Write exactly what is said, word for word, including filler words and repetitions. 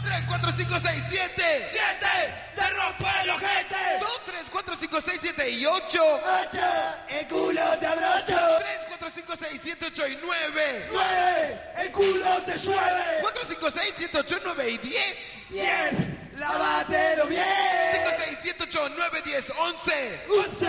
tres, cuatro, cinco, seis, siete. siete, te rompo el ojete. dos, tres, cuatro, cinco, seis, siete y ocho. ocho, el culo te abrocho. tres, cuatro, cinco, seis, siete, ocho y nueve. nueve, el culo te llueve. cuatro, cinco, seis, siete, ocho, nueve y diez. diez, lávátelo bien. cinco, seis, siete, ocho, nueve, diez, once. once.